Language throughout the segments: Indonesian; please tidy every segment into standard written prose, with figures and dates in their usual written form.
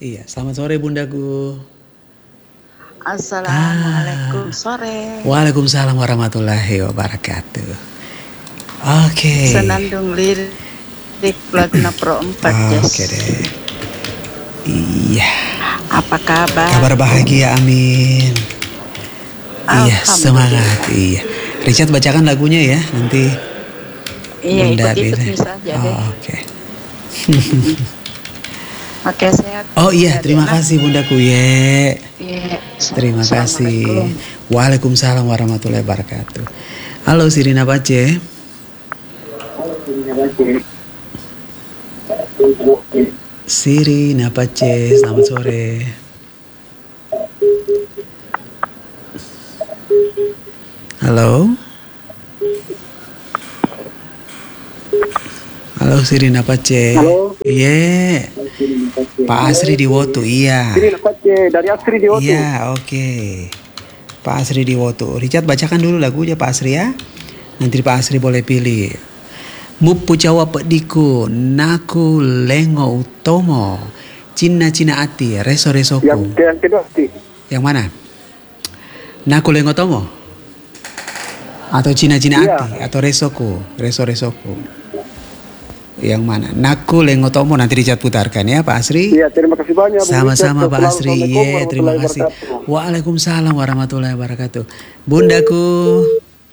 Iya, selamat sore Bundaku. Assalamualaikum sore. Waalaikumsalam warahmatullahi wabarakatuh. Oke. Senandung lirik Laguna Pro 4, Jess. Oke deh. Iya. Apa kabar? Kabar bahagia, amin. Iya, semangat. Iya. Richard bacakan lagunya ya, nanti. Iya, ikut-ikut saja deh. Oke. Oke, sehat. Oh iya, terima kasih Bundaku ye. Iya. Terima kasih. Waalaikumsalam warahmatullahi wabarakatuh. Halo Sirina Pace. Sirina Pace, selamat sore. Halo. Halo Sirina Pace. Halo. Iya. Pak Asri di Wotu, iya. Sirina Pace dari Asri di Wotu. Iya, oke. Pak Asri di Wotu. Richard bacakan dulu lagunya Pak Asri ya. Nanti Pak Asri boleh pilih. Mupu Jawa Pediku, Naku Lengo Utomo, Cina Cina Ati, Reso Resoku. Yang kedua sih. Yang mana? Naku Lengo Tomo? Atau Cina Cina Ati? Atau Resoku? Reso Resoku? Yang mana? Naku Lengo Tomo, nanti Richard putarkan ya Pak Asri. Iya, terima kasih banyak. Sama-sama Pak Asri. Iya, terima kasih. Waalaikumsalam warahmatullahi wabarakatuh. Bundaku.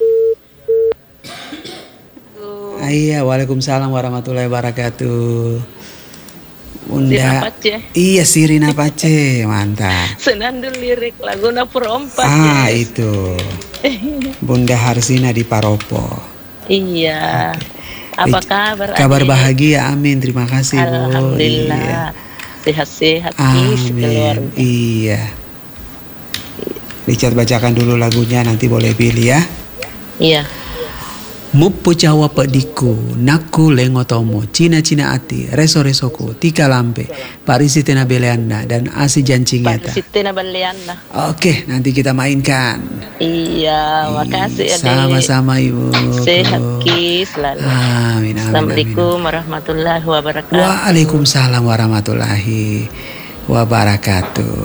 Iya, waalaikumsalam warahmatullahi wabarakatuh. Bunda. Iya, Sirina Pace, mantap. Senandung lirik Laguna Pro 4. Itu. Bunda Harsina di Paropo. Iya. Apa kabar? Kabar bahagia, amin. Terima kasih, Bu. Alhamdulillah. Iya. Sehat-sehat keluarga. Iya. Richard bacakan dulu lagunya, nanti boleh pilih ya. Iya. Mupu Jawa Pediku, Naku Lengo Tomo, Cina Cina Ati, Reso Resoku, Tika Lampe, Parisi Tena Beleanda, dan Asi Jancingeta. Parisi Tena Beleanda. Oke, nanti kita mainkan. Iya, makasih Adik. Sama-sama Ibu. Sehat selalu. Amin. Assalamualaikum warahmatullahi wabarakatuh. Waalaikumsalam warahmatullahi wabarakatuh.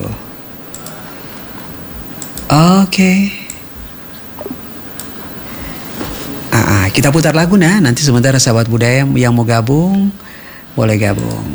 Oke. Kita putar lagu nah, nanti sementara sahabat budaya yang mau gabung boleh gabung.